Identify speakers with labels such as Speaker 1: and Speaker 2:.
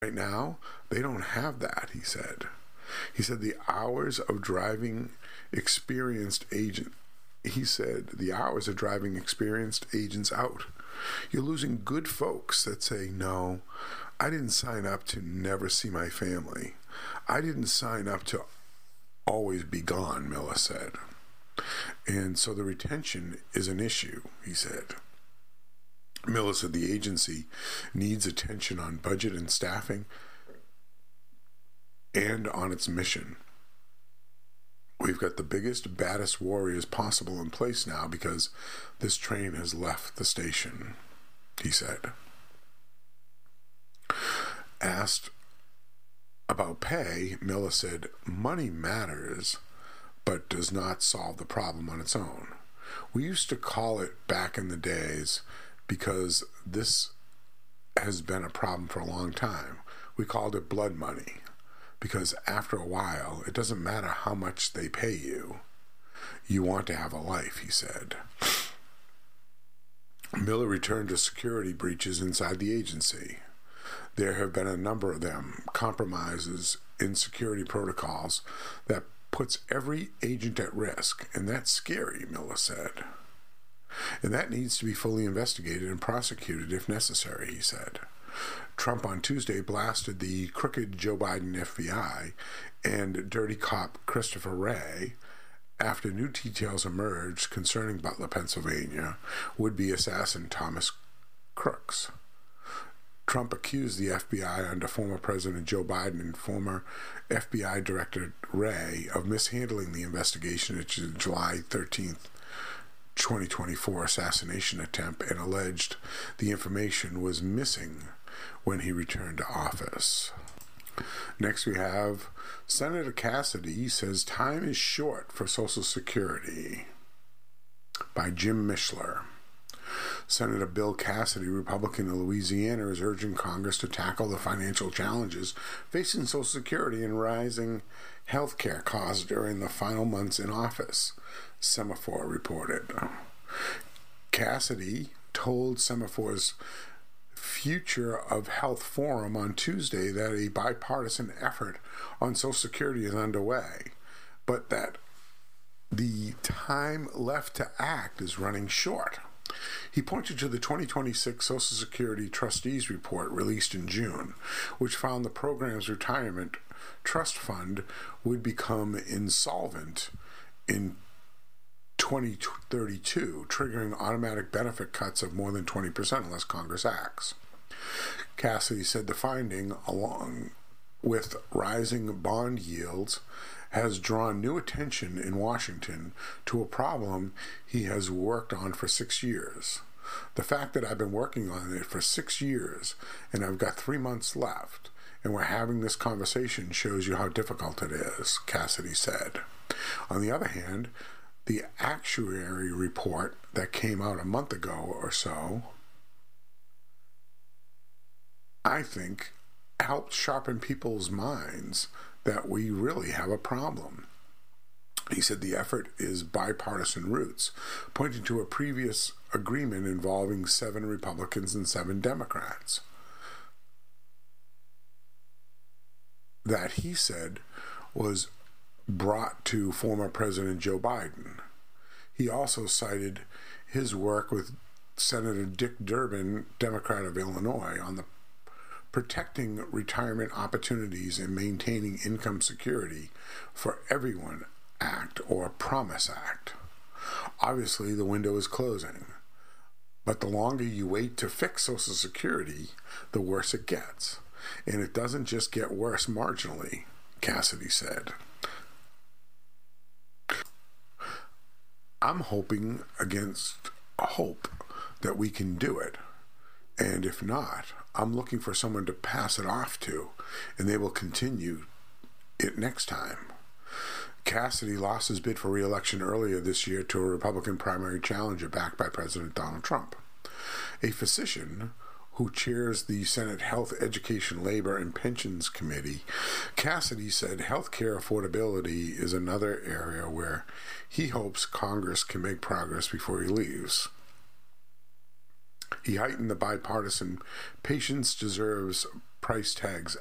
Speaker 1: Right now, they don't have that, he said. He said the hours of driving experienced agents out. You're losing good folks that say, no, I didn't sign up to never see my family. I didn't sign up to always be gone, Miller said. And so the retention is an issue, he said. Miller said the agency needs attention on budget and staffing and on its mission. We've got the biggest, baddest warriors possible in place now because this train has left the station, he said. Asked about pay, Miller said, money matters, but does not solve the problem on its own. We used to call it back in the days, because this has been a problem for a long time. We called it blood money, because after a while, it doesn't matter how much they pay you. You want to have a life, he said. Miller returned to security breaches inside the agency. There have been a number of them, compromises in security protocols that puts every agent at risk, and that's scary, Miller said. And that needs to be fully investigated and prosecuted if necessary, he said. Trump on Tuesday blasted the crooked Joe Biden FBI and dirty cop Christopher Wray after new details emerged concerning Butler, Pennsylvania, would-be assassin Thomas Crooks. Trump accused the FBI under former President Joe Biden and former FBI Director Wray of mishandling the investigation into the July 13th 2024 assassination attempt and alleged the information was missing when he returned to office. Next we have Senator Cassidy says time is short for Social Security by Jim Mishler. Senator Bill Cassidy, Republican of Louisiana, is urging Congress to tackle the financial challenges facing Social Security and rising health care costs during the final months in office, Semaphore reported. Cassidy told Semaphore's Future of Health Forum on Tuesday that a bipartisan effort on Social Security is underway, but that the time left to act is running short. He pointed to the 2026 Social Security Trustees Report released in June, which found the program's retirement trust fund would become insolvent in 2032, triggering automatic benefit cuts of more than 20% unless Congress acts. Cassidy said the finding, along with rising bond yields, has drawn new attention in Washington to a problem he has worked on for 6 years. The fact that I've been working on it for 6 years and I've got 3 months left and we're having this conversation shows you how difficult it is, Cassidy said. On the other hand, the actuary report that came out a month ago or so, I think, helped sharpen people's minds that we really have a problem. He said the effort is bipartisan roots, pointing to a previous agreement involving 7 Republicans and 7 Democrats. That he said was brought to former President Joe Biden. He also cited his work with Senator Dick Durbin, Democrat of Illinois, on the Protecting Retirement Opportunities and Maintaining Income Security for Everyone Act, or Promise Act. Obviously, the window is closing, but the longer you wait to fix Social Security, the worse it gets. And it doesn't just get worse marginally, Cassidy said. I'm hoping against hope that we can do it. And if not, I'm looking for someone to pass it off to, and they will continue it next time. Cassidy lost his bid for re-election earlier this year to a Republican primary challenger backed by President Donald Trump. A physician who chairs the Senate Health, Education, Labor, and Pensions Committee, Cassidy said health care affordability is another area where he hopes Congress can make progress before he leaves. He heightened the bipartisan Patients Deserves price tags